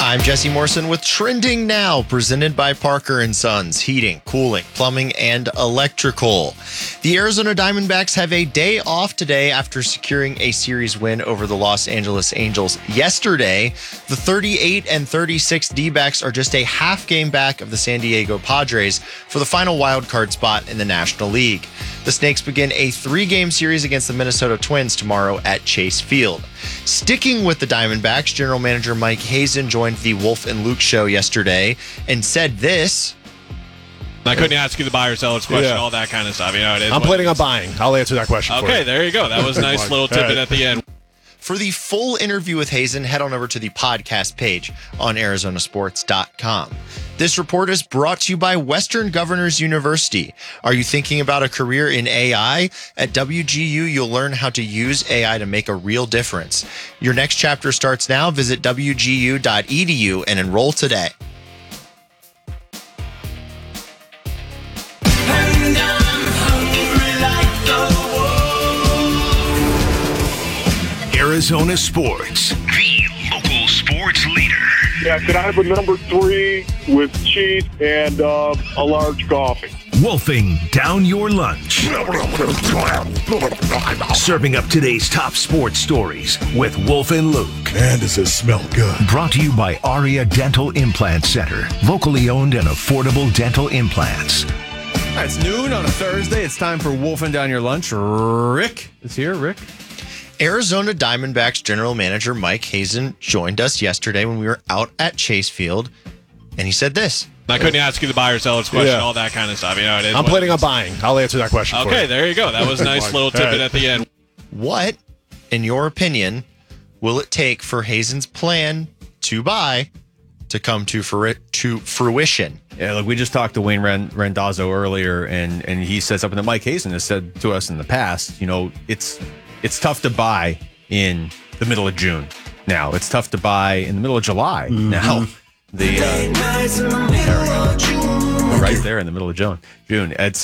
I'm Jesse Morrison with Trending Now, presented by Parker & Sons, heating, cooling, plumbing, and electrical. The Arizona Diamondbacks have a day off today after securing a series win over the Los Angeles Angels yesterday. The 38-36 D-backs are just a half game back of the San Diego Padres for the final wild card spot in the National League. The Snakes begin a 3-game series against the Minnesota Twins tomorrow at Chase Field. Sticking with the Diamondbacks, General Manager Mike Hazen joined the Wolf and Luke show yesterday and said this. I couldn't ask you the buyer seller's question, all that kind of stuff. You know, it is. I'm planning on buying. I'll answer that question for you. Okay, there you go. That was a nice little tidbit at the end. For the full interview with Hazen, head on over to the podcast page on arizonasports.com. This report is brought to you by Western Governors University. Are you thinking about a career in AI? At WGU, you'll learn how to use AI to make a real difference. Your next chapter starts now. Visit wgu.edu and enroll today. Arizona Sports, the local sports leader. Yeah, can I have a number 3 with cheese and a large coffee? Wolfing down your lunch. Serving up today's top sports stories with Wolf and Luke. Man, does this smell good. Brought to you by Aria Dental Implant Center. Locally owned and affordable dental implants. It's noon on a Thursday. It's time for Wolfing Down Your Lunch. Rick is here. Rick. Arizona Diamondbacks general manager Mike Hazen joined us yesterday when we were out at Chase Field, and he said this. I couldn't ask you the buyer seller's question, all that kind of stuff. You know, it is. I'm planning on buying. I'll answer that question for you. Okay, there you go. That was a nice little tidbit at the end. What, in your opinion, will it take for Hazen's plan to buy to come to fruition? Yeah, look, we just talked to Wayne Randazzo earlier, and he said something that Mike Hazen has said to us in the past. You know, it's tough to buy in the middle of June. Now it's tough to buy in the middle of July. Now right there in the middle of June. It's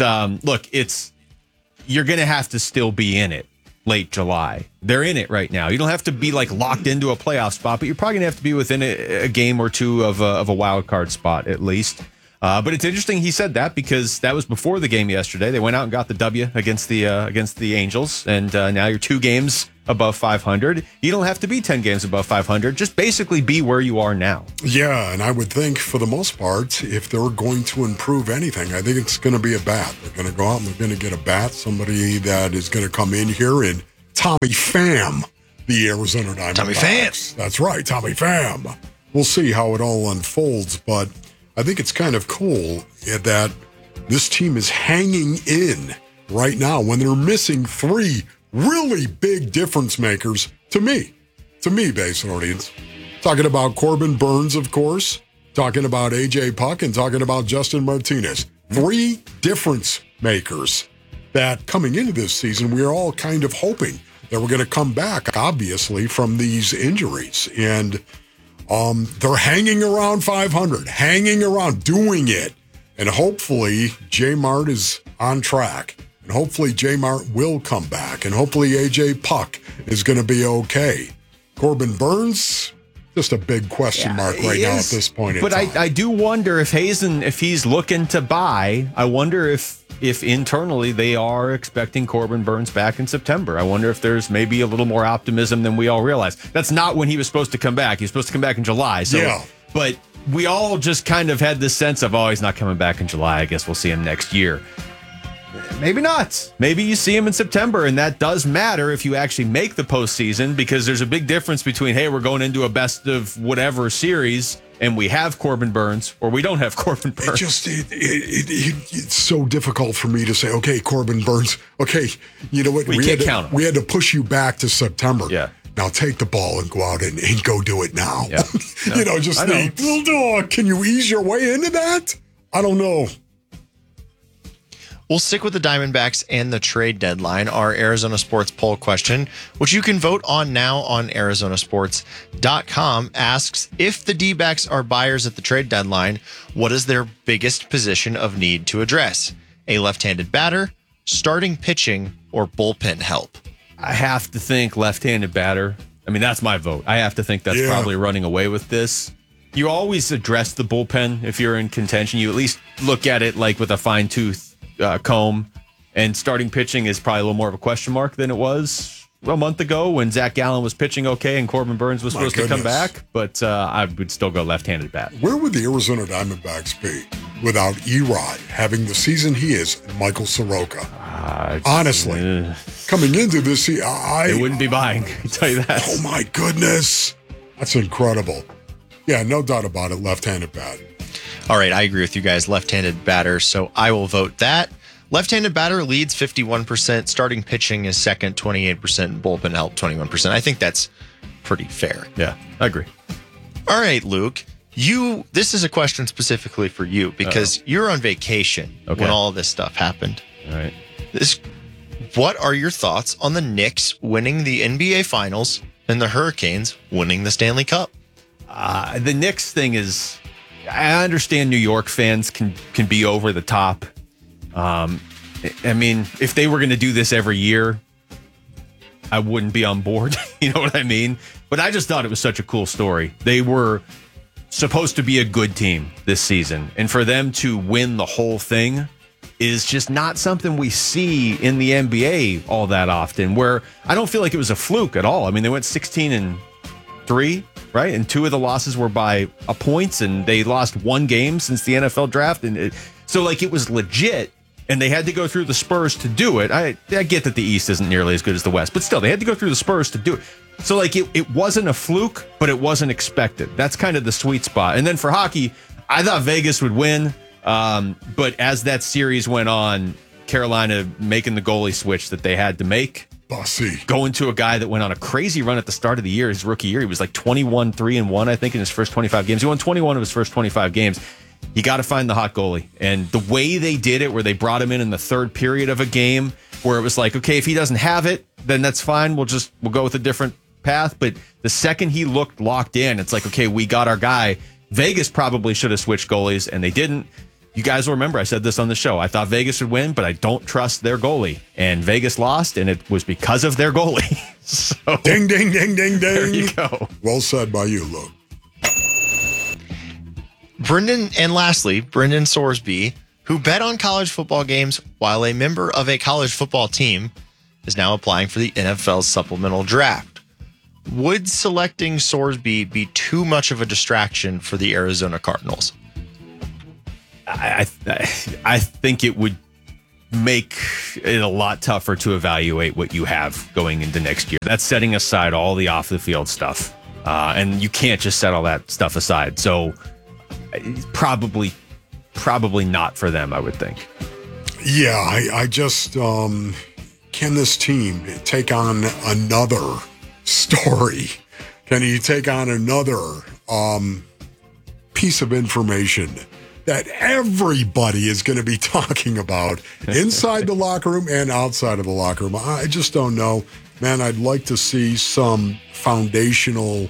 you're gonna have to still be in it late July. They're in it right now. You don't have to be like locked into a playoff spot, but you're probably gonna have to be within a game or two of a wild card spot at least. But it's interesting he said that because that was before the game yesterday. They went out and got the W against the Angels, and now you're 2 games above 500. You don't have to be 10 games above 500. Just basically be where you are now. Yeah, and I would think for the most part, if they're going to improve anything, I think it's going to be a bat. They're going to go out and they're going to get a bat, somebody that is going to come in here and Tommy Pham, the Arizona Diamondbacks. Tommy Pham. That's right, Tommy Pham. We'll see how it all unfolds, but I think it's kind of cool that this team is hanging in right now when they're missing 3 really big difference makers to me, base audience. Talking about Corbin Burnes, of course, talking about A.J. Puck, and talking about Justin Martinez. 3 difference makers that coming into this season, we are all kind of hoping that we're going to come back, obviously, from these injuries. And they're hanging around 500, hanging around, doing it. And hopefully J-Mart is on track. And hopefully J-Mart will come back. And hopefully A.J. Puck is going to be okay. Corbin Burnes, just a big question mark right now at this point in time. But I do wonder if Hazen, if he's looking to buy, I wonder if internally they are expecting Corbin Burnes back in September. I wonder if there's maybe a little more optimism than we all realize. That's not when he was supposed to come back. He was supposed to come back in July. So, yeah. But we all just kind of had this sense of, he's not coming back in July. I guess we'll see him next year. Maybe not. Maybe you see him in September, and that does matter if you actually make the postseason, because there's a big difference between, hey, we're going into a best of whatever series and we have Corbin Burnes, or we don't have Corbin Burnes. It's so difficult for me to say, okay, Corbin Burnes, okay, you know what? We can't count him. We had to push you back to September. Yeah. Now take the ball and go out and go do it now. Yeah. No, can you ease your way into that? I don't know. We'll stick with the Diamondbacks and the trade deadline. Our Arizona Sports poll question, which you can vote on now on arizonasports.com, asks, if the D-backs are buyers at the trade deadline, what is their biggest position of need to address? A left-handed batter, starting pitching, or bullpen help? I have to think left-handed batter. I mean, that's my vote. I have to think that's probably running away with this. you always address the bullpen if you're in contention. You at least look at it like with a fine-tooth comb. And starting pitching is probably a little more of a question mark than it was a month ago when Zach Gallen was pitching okay and Corbin Burns was supposed to come back. But I would still go left-handed bat. Where would the Arizona Diamondbacks be without Erod having the season he is and Michael Soroka? Honestly, coming into this, they wouldn't be buying. I tell you that. Oh my goodness, that's incredible. Yeah, no doubt about it. Left-handed bat. All right, I agree with you guys. Left-handed batter, so I will vote that. Left-handed batter leads 51%. Starting pitching is second, 28%. Bullpen help, 21%. I think that's pretty fair. Yeah, I agree. All right, Luke. This is a question specifically for you because you're on vacation when all of this stuff happened. All right. What are your thoughts on the Knicks winning the NBA Finals and the Hurricanes winning the Stanley Cup? The Knicks thing is, I understand New York fans can be over the top. I mean, if they were going to do this every year, I wouldn't be on board. You know what I mean? But I just thought it was such a cool story. They were supposed to be a good team this season. And for them to win the whole thing is just not something we see in the NBA all that often, where I don't feel like it was a fluke at all. I mean, they went 16-3, right? And 2 of the losses were by a points, and they lost 1 game since the NFL draft. And so it was legit. And they had to go through the Spurs to do it. I get that the East isn't nearly as good as the West, but still, they had to go through the Spurs to do it. So, it wasn't a fluke, but it wasn't expected. That's kind of the sweet spot. And then for hockey, I thought Vegas would win. But as that series went on, Carolina making the goalie switch that they had to make. Bossy. Going to a guy that went on a crazy run at the start of the year, his rookie year. He was 21-3-1, I think, in his first 25 games. He won 21 of his first 25 games. You got to find the hot goalie. And the way they did it, where they brought him in the third period of a game, where it was okay, if he doesn't have it, then that's fine. We'll go with a different path. But the second he looked locked in, it's okay, we got our guy. Vegas probably should have switched goalies, and they didn't. You guys will remember I said this on the show. I thought Vegas would win, but I don't trust their goalie. And Vegas lost, and it was because of their goalie. So, ding, ding, ding, ding, ding. There you go. Well said by you, Luke. Brendan Sorsby, who bet on college football games while a member of a college football team, is now applying for the NFL's supplemental draft. Would selecting Sorsby be too much of a distraction for the Arizona Cardinals? I think it would make it a lot tougher to evaluate what you have going into next year. That's setting aside all the off-the-field stuff. And you can't just set all that stuff aside. So probably not for them, I would think. Yeah, I just, can this team take on another story? Can he take on another piece of information that everybody is going to be talking about inside the locker room and outside of the locker room? I just don't know. Man, I'd like to see some foundational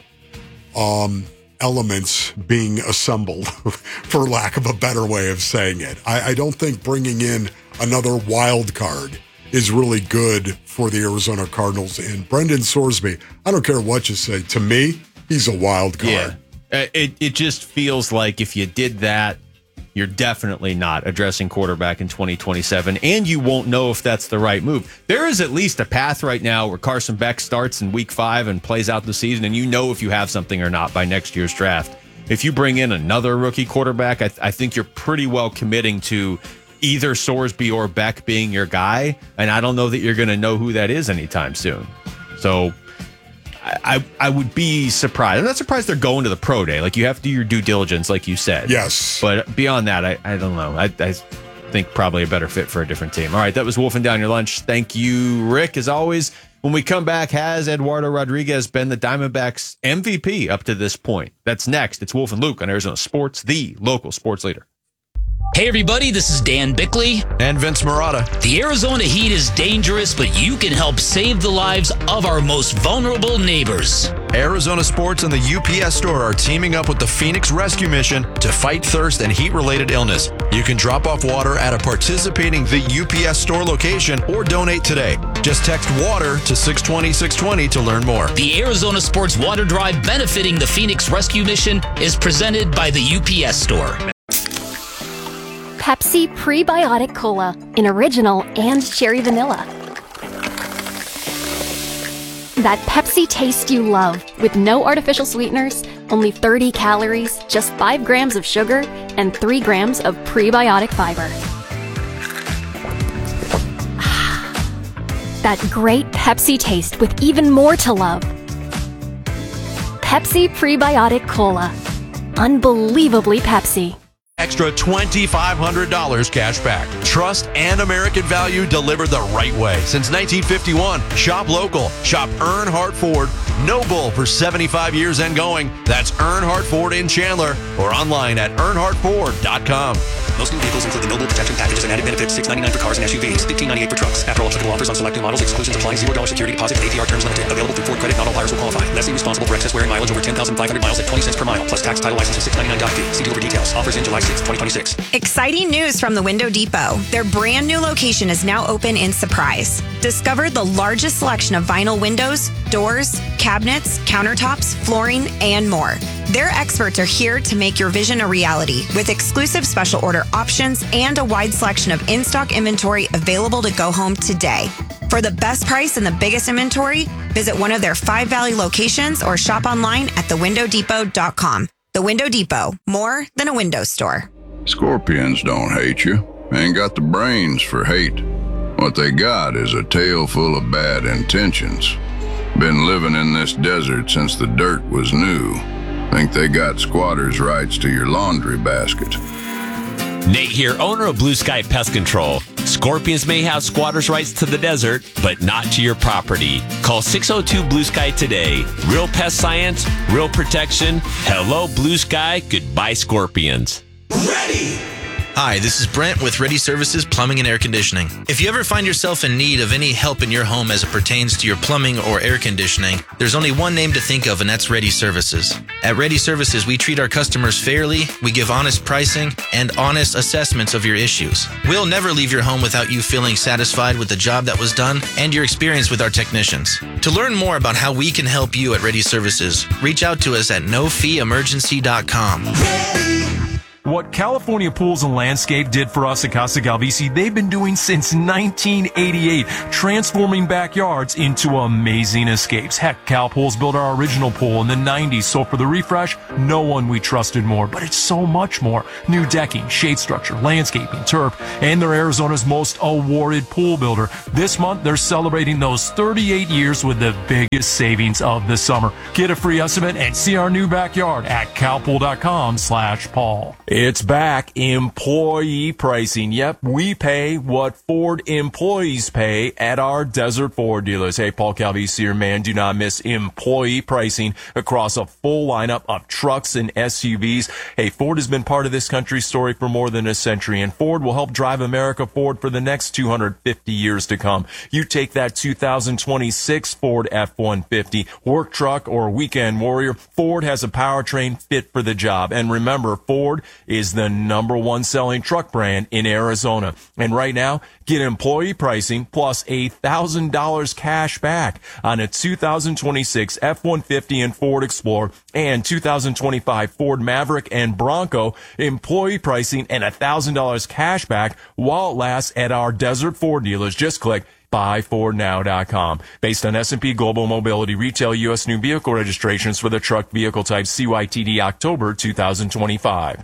elements being assembled, for lack of a better way of saying it. I don't think bringing in another wild card is really good for the Arizona Cardinals. And Brendan Sorsby, I don't care what you say, to me, he's a wild card. Yeah. It just feels like if you did that, you're definitely not addressing quarterback in 2027, and you won't know if that's the right move. There is at least a path right now where Carson Beck starts in week 5 and plays out the season, and you know if you have something or not by next year's draft. If you bring in another rookie quarterback, I think you're pretty well committing to either Sorsby or Beck being your guy, and I don't know that you're going to know who that is anytime soon. So I would be surprised. I'm not surprised they're going to the pro day. You have to do your due diligence, like you said. Yes. But beyond that, I don't know. I think probably a better fit for a different team. All right, that was Wolfing Down Your Lunch. Thank you, Rick, as always. When we come back, has Eduardo Rodriguez been the Diamondbacks MVP up to this point? That's next. It's Wolf and Luke on Arizona Sports, the local sports leader. Hey everybody, this is Dan Bickley. And Vince Marotta. The Arizona heat is dangerous, but you can help save the lives of our most vulnerable neighbors. Arizona Sports and the UPS Store are teaming up with the Phoenix Rescue Mission to fight thirst and heat-related illness. You can drop off water at a participating The UPS Store location or donate today. Just text WATER to 620-620 to learn more. The Arizona Sports Water Drive benefiting the Phoenix Rescue Mission is presented by the UPS Store. Pepsi Prebiotic Cola in original and cherry vanilla. That Pepsi taste you love with no artificial sweeteners, only 30 calories, just 5 grams of sugar, and 3 grams of prebiotic fiber. That great Pepsi taste with even more to love. Pepsi Prebiotic Cola. Unbelievably Pepsi. Extra $2,500 cash back. Trust and American value delivered the right way. Since 1951, shop local. Shop Earnhardt Ford. No bull for 75 years and going. That's Earnhardt Ford in Chandler or online at earnhardtford.com. Most new vehicles include the Noble Protection Packages and added benefits, $699 for cars and SUVs, $1,598 for trucks. After all applicable offers on select new models, exclusions apply, $0 security deposit, and APR terms limited. Available through Ford Credit. Not all buyers will qualify. Lessee responsible for excess wear and mileage over 10,500 miles at 20 cents per mile, plus tax, title, license, and $699 doc fee. See dealer for details. Offers in July 6, 2026. Exciting news from the Window Depot. Their brand new location is now open in Surprise. Discover the largest selection of vinyl windows, doors, cabinets, countertops, flooring, and more. Their experts are here to make your vision a reality with exclusive special order options and a wide selection of in-stock inventory available to go home today. For the best price and the biggest inventory, visit one of their 5 Valley locations or shop online at thewindowdepot.com. The Window Depot, more than a window store. Scorpions don't hate you. Ain't got the brains for hate. What they got is a tail full of bad intentions. Been living in this desert since the dirt was new. Think they got squatters' rights to your laundry basket. Nate here, owner of Blue Sky Pest Control. Scorpions may have squatters' rights to the desert, but not to your property. Call 602 Blue Sky today. Real pest science, real protection. Hello, Blue Sky. Goodbye, Scorpions. Ready! Hi, this is Brent with Ready Services Plumbing and Air Conditioning. If you ever find yourself in need of any help in your home as it pertains to your plumbing or air conditioning, there's only one name to think of, and that's Ready Services. At Ready Services, we treat our customers fairly, we give honest pricing, and honest assessments of your issues. We'll never leave your home without you feeling satisfied with the job that was done and your experience with our technicians. To learn more about how we can help you at Ready Services, reach out to us at nofeeemergency.com. What California Pools and Landscape did for us at Casa Galvisi, they've been doing since 1988, transforming backyards into amazing escapes. Heck, Cal Pools built our original pool in the 90s, so for the refresh, no one we trusted more, but it's so much more. New decking, shade structure, landscaping, turf, and they're Arizona's most awarded pool builder. This month, they're celebrating those 38 years with the biggest savings of the summer. Get a free estimate and see our new backyard at calpool.com/Paul. It's back. Employee pricing. Yep, we pay what Ford employees pay at our Desert Ford dealers. Hey, Paul Calvisi here, man. Do not miss employee pricing across a full lineup of trucks and SUVs. Hey, Ford has been part of this country's story for more than a century, and Ford will help drive America forward for the next 250 years to come. You take that 2026 Ford F-150, work truck, or weekend warrior, Ford has a powertrain fit for the job. And remember, Ford is the #1 selling truck brand in Arizona. And right now, get employee pricing plus $1,000 cash back on a 2026 F-150 and Ford Explorer and 2025 Ford Maverick and Bronco. Employee pricing and $1,000 cash back while it lasts at our Desert Ford dealers. Just click buyfordnow.com. Based on S&P Global Mobility Retail U.S. new vehicle registrations for the truck vehicle type CYTD October 2025.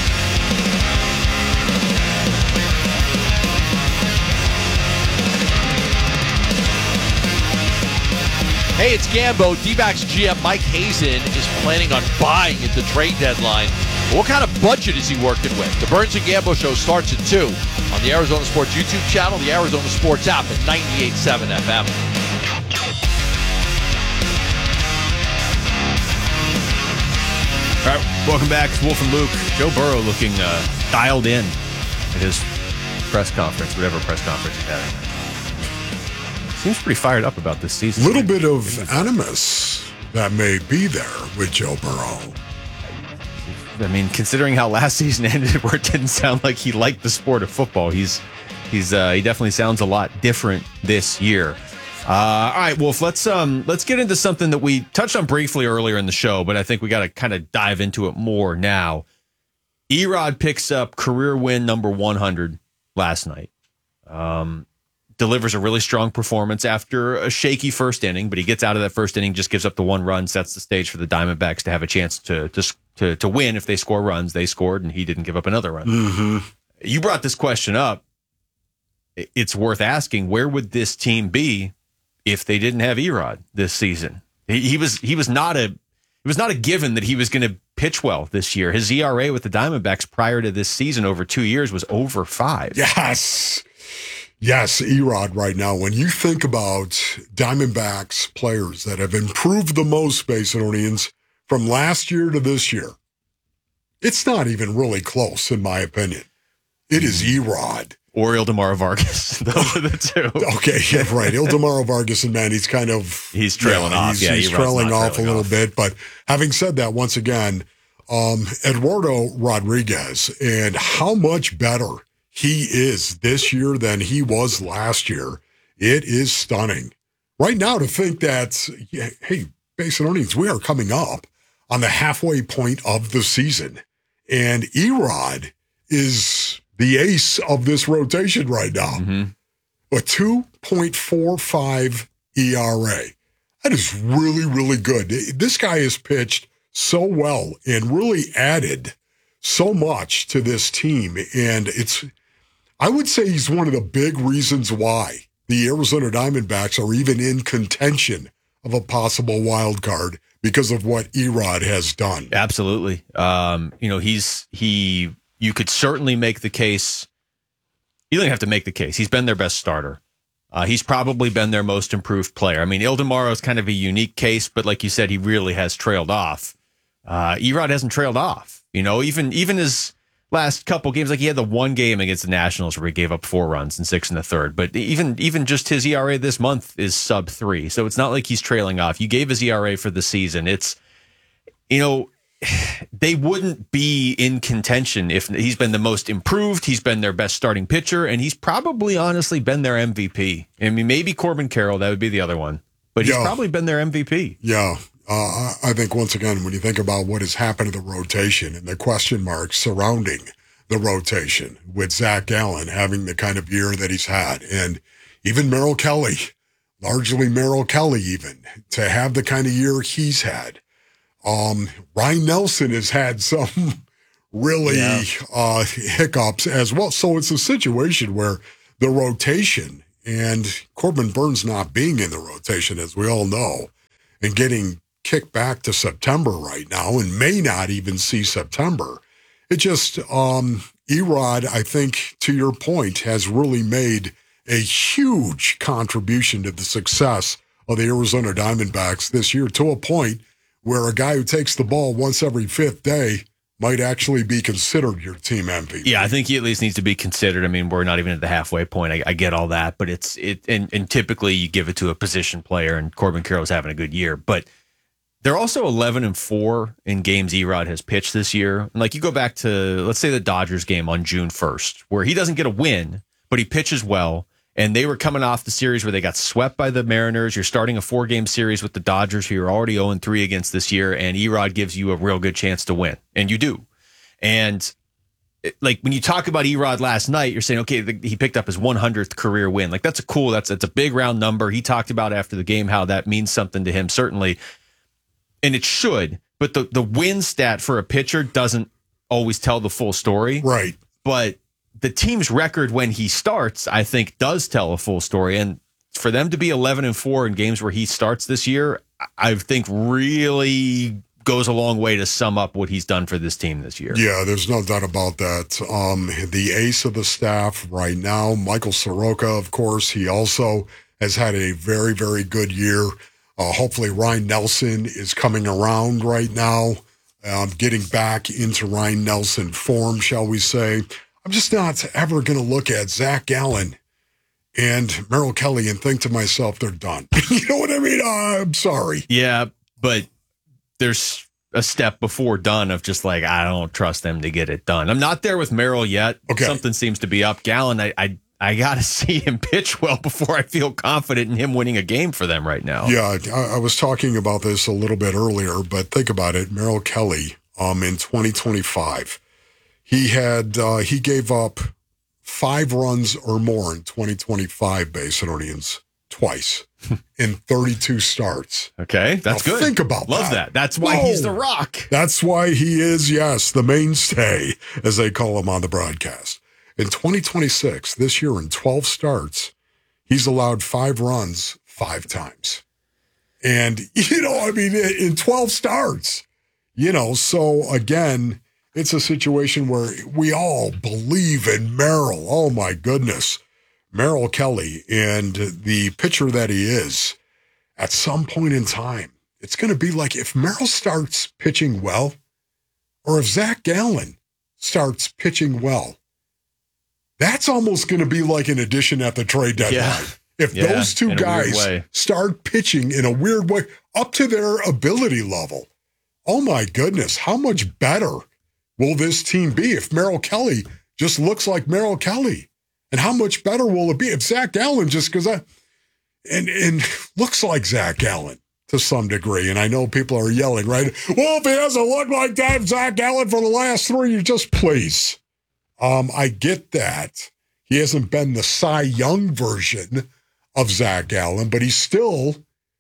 Hey, it's Gambo. D-backs GM Mike Hazen is planning on buying at the trade deadline. What kind of budget is he working with? The Burns and Gambo Show starts at 2 on the Arizona Sports YouTube channel, the Arizona Sports app at 98.7 FM. All right, welcome back. It's Wolf and Luke. Joe Burrow looking dialed in at his press conference, whatever press conference he's having. Seems pretty fired up about this season. A little bit of animus that may be there with Joe Burrow. I mean, considering how last season ended, where it didn't sound like he liked the sport of football, he definitely sounds a lot different this year. All right, Wolf, let's get into something that we touched on briefly earlier in the show, but I think we got to kind of dive into it more now. Erod picks up career win number 100 last night. Delivers a really strong performance after a shaky first inning, but he gets out of that first inning, just gives up the one run, sets the stage for the Diamondbacks to have a chance to win. If they score runs, they scored, and he didn't give up another run. Mm-hmm. You brought this question up. It's worth asking, where would this team be if they didn't have Erod this season? He was not a given that he was going to pitch well this year. His ERA with the Diamondbacks prior to this season over 2 years was over 5. Yes, Erod right now, when you think about Diamondbacks players that have improved the most, Basinonians, from last year to this year, it's not even really close, in my opinion. It is Erod. Or Ildemaro Vargas. Those are the two. Okay, yeah, right. Ildemaro Vargas, and man, he's trailing off. He's trailing off a little bit. But having said that, once again, Eduardo Rodriguez, and how much better he is this year than he was last year, it is stunning. Right now, to think that, hey, Basinonians, we are coming up on the halfway point of the season, and Erod is the ace of this rotation right now. Mm-hmm. A 2.45 ERA. That is really, really good. This guy has pitched so well and really added so much to this team, and I would say he's one of the big reasons why the Arizona Diamondbacks are even in contention of a possible wild card because of what Erod has done. Absolutely. You could certainly make the case. You don't have to make the case. He's been their best starter. He's probably been their most improved player. I mean, Ildemaro is kind of a unique case, but like you said, he really has trailed off. Erod hasn't trailed off. Even his last couple games, like he had the one game against the Nationals where he gave up 4 runs and 6 in the third. But even just his ERA this month is sub 3. So it's not like he's trailing off. You gave his ERA for the season. It's, they wouldn't be in contention if he's been the most improved. He's been their best starting pitcher, and he's probably honestly been their MVP. I mean, maybe Corbin Carroll, that would be the other one, but he's probably been their MVP. Yeah. I think, once again, when you think about what has happened to the rotation and the question marks surrounding the rotation with Zach Gallen having the kind of year that he's had, and even Merrill Kelly, largely Merrill Kelly even, to have the kind of year he's had. Ryan Nelson has had some really hiccups as well. So it's a situation where the rotation, and Corbin Burns not being in the rotation, as we all know, and getting kicked back to September right now and may not even see September. It just, Erod, I think, to your point, has really made a huge contribution to the success of the Arizona Diamondbacks this year, to a point where a guy who takes the ball once every 5th day might actually be considered your team MVP. Yeah, I think he at least needs to be considered. I mean, we're not even at the halfway point. I get all that, but and typically you give it to a position player, and Corbin Carroll's having a good year. But they're also 11-4 in games Erod has pitched this year. And like, you go back to, let's say, the Dodgers game on June 1st, where he doesn't get a win, but he pitches well. And they were coming off the series where they got swept by the Mariners. You're starting a 4-game series with the Dodgers, who you're already 0-3 against this year, and Erod gives you a real good chance to win. And you do. And like, when you talk about Erod last night, you're saying, okay, he picked up his 100th career win. Like, that's a big round number. He talked about after the game how that means something to him, certainly. And it should, but the win stat for a pitcher doesn't always tell the full story. Right. But the team's record when he starts, I think, does tell a full story. And for them to be 11-4 in games where he starts this year, I think really goes a long way to sum up what he's done for this team this year. Yeah, there's no doubt about that. The ace of the staff right now, Michael Soroka, of course, he also has had a very, very good year. Hopefully Ryan Nelson is coming around right now, getting back into Ryan Nelson form, shall we say. I'm just not ever going to look at Zach Gallen and Merrill Kelly and think to myself, they're done. You know what I mean? I'm sorry. Yeah, but there's a step before done of just like, I don't trust them to get it done. I'm not there with Merrill yet. Okay. Something seems to be up. Gallen, I I got to see him pitch well before I feel confident in him winning a game for them right now. Yeah, I was talking about this a little bit earlier, but think about it. Merrill Kelly, in 2025, he gave up 5 runs or more in 2025 Basinonians twice in 32 starts. Okay, that's now, good. Think about Love that. That's why he's the Rock. That's why he is, yes, the mainstay, as they call him on the broadcast. In 2026, this year in 12 starts, he's allowed 5 runs 5 times. And, in 12 starts, so again, it's a situation where we all believe in Merrill. Oh, my goodness. Merrill Kelly and the pitcher that he is, at some point in time, it's going to be like if Merrill starts pitching well or if Zach Gallen starts pitching well. That's almost going to be like an addition at the trade deadline. Yeah. If those two guys start pitching in a weird way up to their ability level, oh my goodness, how much better will this team be if Merrill Kelly just looks like Merrill Kelly? And how much better will it be if Zach Gallen just goes and looks like Zach Gallen to some degree? And I know people are yelling, right? Well, if he hasn't looked like that, Zach Gallen for the last 3 years, just please. I get that. He hasn't been the Cy Young version of Zach Gallen, but he still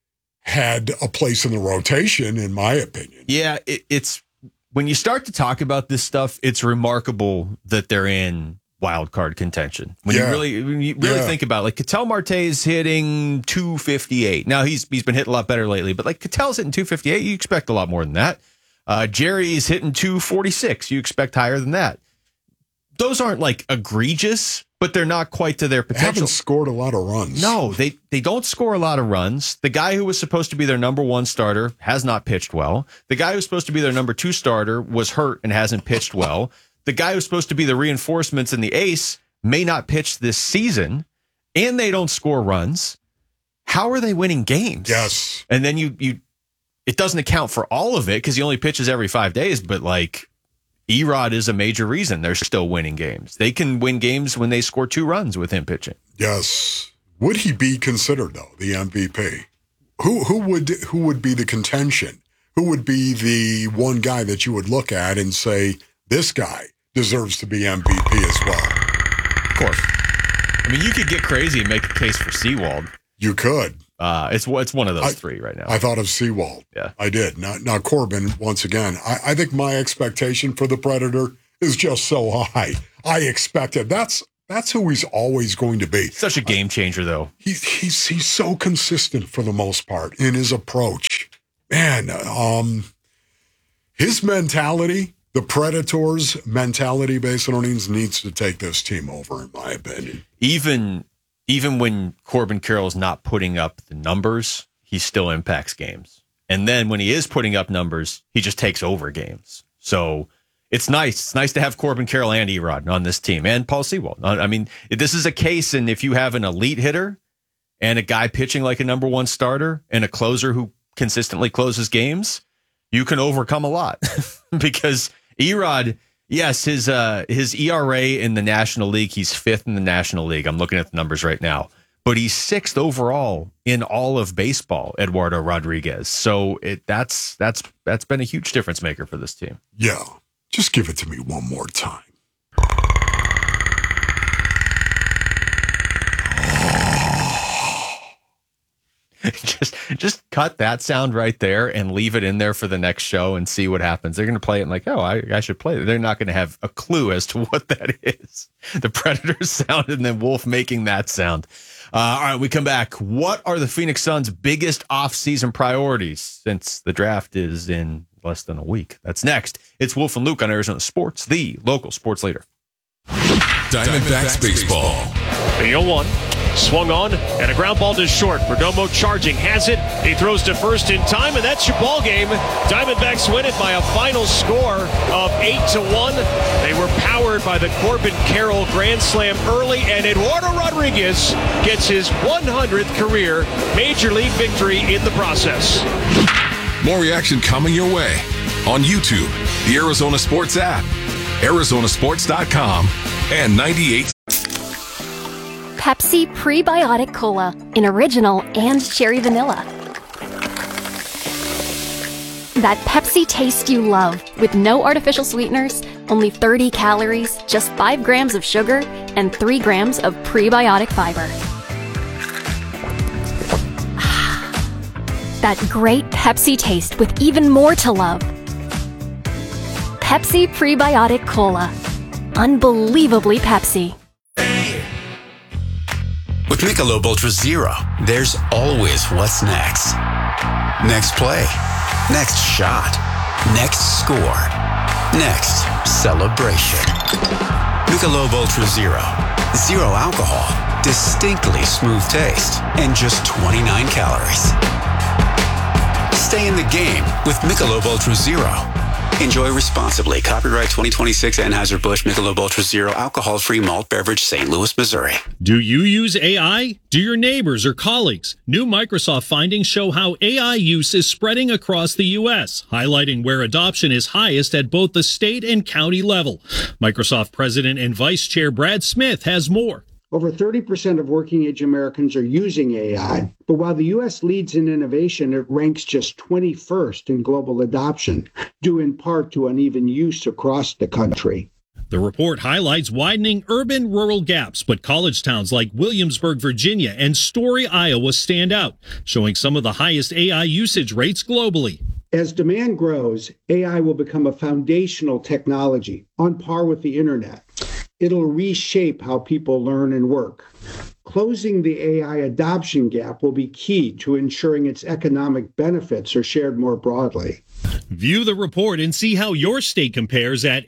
had a place in the rotation, in my opinion. Yeah, it's when you start to talk about this stuff, it's remarkable that they're in wild card contention. When you really think about it, like Ketel Marte's hitting 258. Now he's been hitting a lot better lately, but like Ketel's hitting 258, you expect a lot more than that. Jerry's hitting 246. You expect higher than that. Those aren't like egregious, but they're not quite to their potential. They haven't scored a lot of runs. No, they don't score a lot of runs. The guy who was supposed to be their number 1 starter has not pitched well. The guy who's supposed to be their number 2 starter was hurt and hasn't pitched well. The guy who's supposed to be the reinforcements and the ace may not pitch this season, and they don't score runs. How are they winning games? Yes. And then it doesn't account for all of it because he only pitches every 5 days, but like Erod is a major reason they're still winning games. They can win games when they score 2 runs with him pitching. Yes. Would he be considered, though, the MVP? Who would be the contention? Who would be the one guy that you would look at and say, this guy deserves to be MVP as well? Of course. I mean, you could get crazy and make a case for Sewald. You could. It's one of those 3 right now. I thought of Sewald. Yeah. I did. Now Corbin, once again, I think my expectation for the Predator is just so high. I expect it. That's who he's always going to be. Such a game changer, though. He's so consistent for the most part in his approach. Man, his mentality, the Predators' mentality, Basinonians, needs to take this team over, in my opinion. Even when Corbin Carroll's not putting up the numbers, he still impacts games. And then when he is putting up numbers, he just takes over games. So it's nice. It's nice to have Corbin Carroll and Erod on this team, and Paul Sewald. I mean, this is a case, and if you have an elite hitter and a guy pitching like a number 1 starter and a closer who consistently closes games, you can overcome a lot. Because Erod, yes, his ERA in the National League, he's 5th in the National League. I'm looking at the numbers right now. But he's 6th overall in all of baseball, Eduardo Rodriguez. So that's been a huge difference maker for this team. Yeah. Just give it to me one more time. Just cut that sound right there and leave it in there for the next show and see what happens. They're going to play it and like, oh, I should play it. They're not going to have a clue as to what that is. The Predators sound and then Wolf making that sound. All right, we come back. What are the Phoenix Suns' biggest offseason priorities since the draft is in less than a week? That's next. It's Wolf and Luke on Arizona Sports, the local sports leader. Diamondbacks baseball. The 0-1. Swung on, and a ground ball to short. Perdomo charging, has it. He throws to first in time, and that's your ball game. Diamondbacks win it by a final score of 8-1. They were powered by the Corbin Carroll grand slam early, and Eduardo Rodriguez gets his 100th career Major League victory in the process. More reaction coming your way on YouTube, the Arizona Sports app, Arizonasports.com, and 98. Pepsi Prebiotic Cola in original and cherry vanilla. That Pepsi taste you love with no artificial sweeteners, only 30 calories, just 5 grams of sugar, and 3 grams of prebiotic fiber. That great Pepsi taste with even more to love. Pepsi Prebiotic Cola. Unbelievably Pepsi. With Michelob Ultra Zero, there's always what's next. Next play. Next shot. Next score. Next celebration. Michelob Ultra Zero. Zero alcohol. Distinctly smooth taste. And just 29 calories. Stay in the game with Michelob Ultra Zero. Enjoy responsibly. Copyright 2026 Anheuser-Busch Michelob Ultra Zero alcohol-free malt beverage, St. Louis, Missouri. Do you use AI? Do your neighbors or colleagues? New Microsoft findings show how AI use is spreading across the U.S., highlighting where adoption is highest at both the state and county level. Microsoft President and Vice Chair Brad Smith has more. Over 30% of working-age Americans are using AI, but while the U.S. leads in innovation, it ranks just 21st in global adoption, due in part to uneven use across the country. The report highlights widening urban-rural gaps, but college towns like Williamsburg, Virginia, and Story, Iowa stand out, showing some of the highest AI usage rates globally. As demand grows, AI will become a foundational technology, on par with the internet. It'll reshape how people learn and work. Closing the AI adoption gap will be key to ensuring its economic benefits are shared more broadly. View the report and see how your state compares at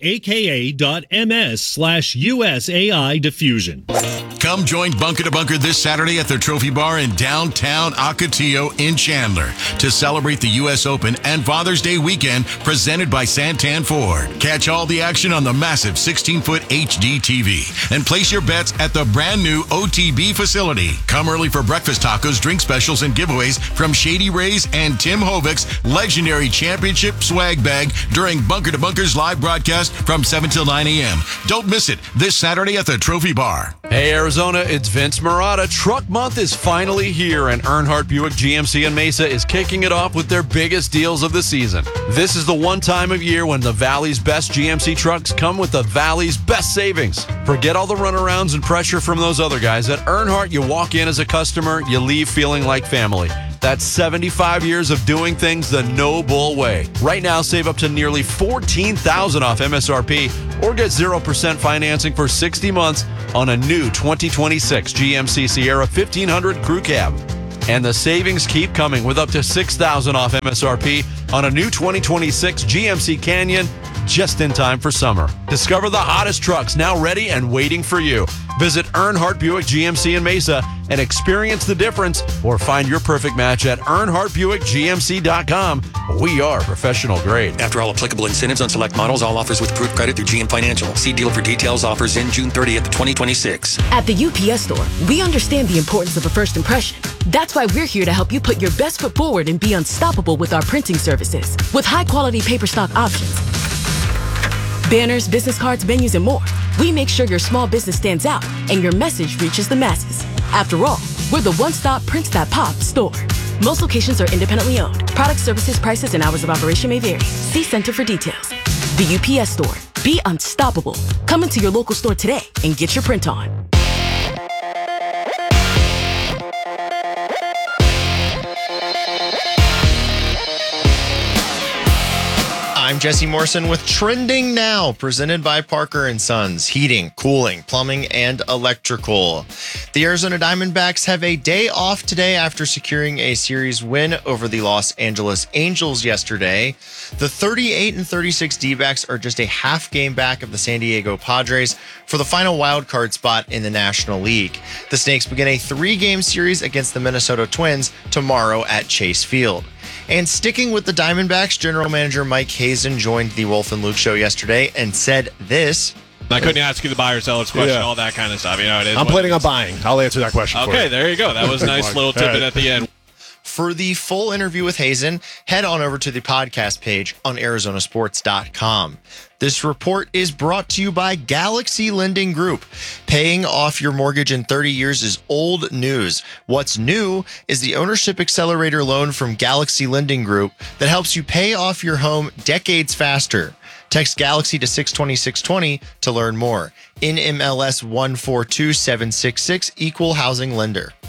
aka.ms/USAI diffusion. Come join Bunker to Bunker this Saturday at the Trophy Bar in downtown Ocotillo in Chandler to celebrate the U.S. Open and Father's Day weekend presented by Santan Ford. Catch all the action on the massive 16-foot HD TV and place your bets at the brand new OTB facility. Come early for breakfast tacos, drink specials, and giveaways from Shady Rays and Tim Hovick's legendary championship swag bag during Bunker to Bunker's live broadcast from 7 till 9 a.m. Don't miss it this Saturday at the Trophy Bar. Hey, Arizona, it's Vince Marotta. Truck Month is finally here, and Earnhardt Buick GMC in Mesa is kicking it off with their biggest deals of the season. This is the one time of year when the Valley's best GMC trucks come with the Valley's best savings. Forget all the runarounds and pressure from those other guys. At Earnhardt, you walk in as a customer, you leave feeling like family. That's 75 years of doing things the no bull way. Right now, save up to nearly $14,000 off MSRP or get 0% financing for 60 months on a new 2026 GMC Sierra 1500 Crew Cab. And the savings keep coming with up to $6,000 off MSRP on a new 2026 GMC Canyon just in time for summer. Discover the hottest trucks now ready and waiting for you. Visit Earnhardt Buick GMC in Mesa and experience the difference, or find your perfect match at EarnhardtBuickGMC.com. We are professional grade. After all applicable incentives on select models, all offers with approved credit through GM Financial. See dealer for details. Offers in June 30th, 2026. At the UPS Store, we understand the importance of a first impression. That's why we're here to help you put your best foot forward and be unstoppable with our printing services. With high-quality paper stock options, banners, business cards, menus, and more, we make sure your small business stands out and your message reaches the masses. After all, we're the one-stop prints that pop store. Most locations are independently owned. Product, services, prices, and hours of operation may vary. See Center for details. The UPS Store. Be unstoppable. Come into your local store today and get your print on. I'm Jesse Morrison with Trending Now, presented by Parker & Sons, heating, cooling, plumbing, and electrical. The Arizona Diamondbacks have a day off today after securing a series win over the Los Angeles Angels yesterday. The 38-36 D-backs are just a half game back of the San Diego Padres for the final wild card spot in the National League. The Snakes begin a 3-game series against the Minnesota Twins tomorrow at Chase Field. And sticking with the Diamondbacks, general manager Mike Hazen joined the Wolf and Luke show yesterday and said this. I couldn't ask you the buyer seller's question, all that kind of stuff. You know, it is. I'm planning on buying. I'll answer that question for you. Okay, there you go. That was a nice little tidbit at the end. For the full interview with Hazen, head on over to the podcast page on arizonasports.com. This report is brought to you by Galaxy Lending Group. Paying off your mortgage in 30 years is old news. What's new is the Ownership Accelerator loan from Galaxy Lending Group that helps you pay off your home decades faster. Text Galaxy to 620-620 to learn more. NMLS 142766, Equal Housing Lender.